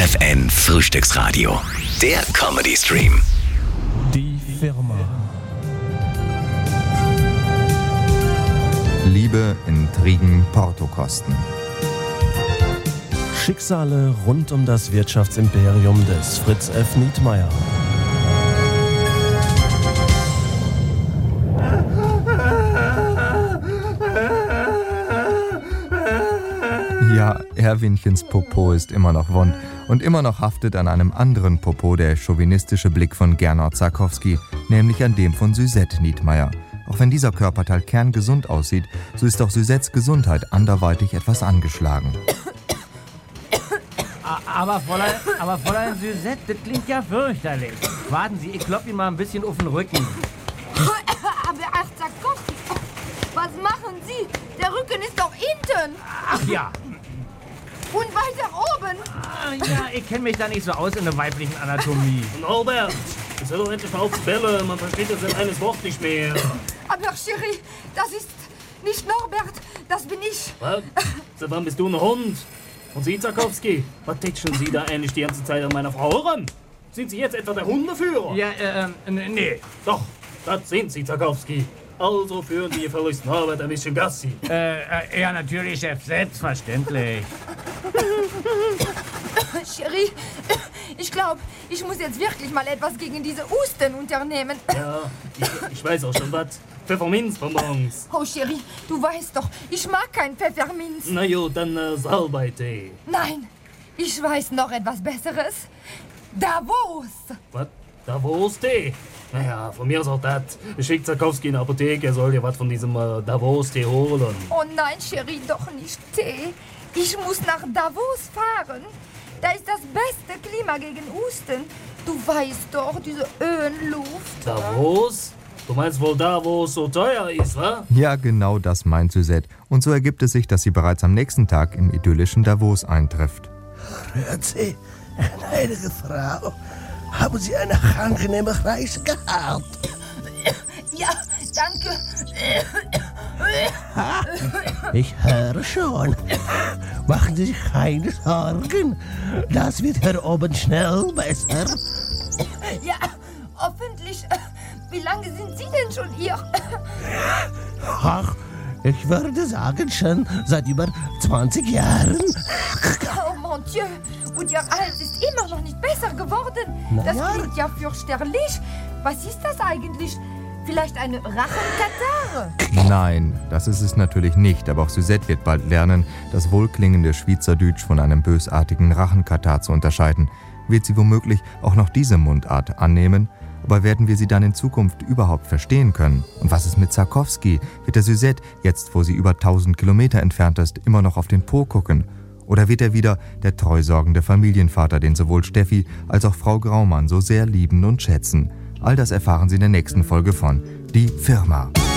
FFN Frühstücksradio. Der Comedy Stream. Die Firma. Liebe, Intrigen, Portokosten. Schicksale rund um das Wirtschaftsimperium des Fritz F. Nietmeyer. Ja, Erwinchens Popo ist immer noch wund und immer noch haftet an einem anderen Popo der chauvinistische Blick von Gernot Sarkowski, nämlich an dem von Suzette Nietmeyer. Auch wenn dieser Körperteil kerngesund aussieht, so ist auch Suzettes Gesundheit anderweitig etwas angeschlagen. Aber Fräulein Suzette, das klingt ja fürchterlich. Warten Sie, ich klopp Ihnen mal ein bisschen auf den Rücken. Aber ach, Sarkowski, was machen Sie? Der Rücken ist doch hinten. Ach ja. Und weiter oben. Ja, ich kenne mich da nicht so aus in der weiblichen Anatomie. Norbert, jetzt hör doch endlich mal auf zu bellen. Man versteht das in eines Wort nicht mehr. Aber Chérie, das ist nicht Norbert, das bin ich. Was? Seit wann bist du ein Hund? Und Sie, Sarkowski, was tätschen Sie da eigentlich die ganze Zeit an meiner Frau ran? Sind Sie jetzt etwa der Hundeführer? Ja, nee. Doch, das sind Sie, Sarkowski. Also führen Sie Ihr Verlust Norbert ein bisschen Gassi. Ja, natürlich, Chef, selbstverständlich. Chérie, ich glaube, ich muss jetzt wirklich mal etwas gegen diese Husten unternehmen. Ja, ich weiß auch schon was. Pfefferminzbonbons. Oh, Chérie, du weißt doch, ich mag kein Pfefferminz. Na jo, dann Salbeitee. Nein, ich weiß noch etwas Besseres. Davos. Was? Davos-Tee? Naja, von mir aus auch das. Schickt Sarkowski in die Apotheke, er soll dir was von diesem Davos-Tee holen. Oh nein, Chérie, doch nicht Tee. Ich muss nach Davos fahren. Da ist das beste Klima gegen Husten. Du weißt doch, diese Höhenluft. Davos? Du meinst wohl da, wo es so teuer ist, wa? Ja, genau das meint Suzette. Und so ergibt es sich, dass sie bereits am nächsten Tag im idyllischen Davos eintrifft. Hört Sie, gnädige Frau, haben Sie eine angenehme Reise gehabt? Ja, danke. Ich höre schon. Machen Sie sich keine Sorgen. Das wird hier oben schnell besser. Ja, hoffentlich. Wie lange sind Sie denn schon hier? Ach, ich würde sagen, schon seit über 20 Jahren. Oh mon Dieu. Und Ihr Hals ist immer noch nicht besser geworden. Das klingt ja fürchterlich. Was ist das eigentlich? Vielleicht eine Rachenkatarre? Nein, das ist es natürlich nicht, aber auch Suzette wird bald lernen, das wohlklingende Schweizerdeutsch von einem bösartigen Rachenkatar zu unterscheiden. Wird sie womöglich auch noch diese Mundart annehmen? Aber werden wir sie dann in Zukunft überhaupt verstehen können? Und was ist mit Sarkowski? Wird der Suzette, jetzt wo sie über 1000 Kilometer entfernt ist, immer noch auf den Po gucken? Oder wird er wieder der treusorgende Familienvater, den sowohl Steffi als auch Frau Graumann so sehr lieben und schätzen? All das erfahren Sie in der nächsten Folge von Die Firma.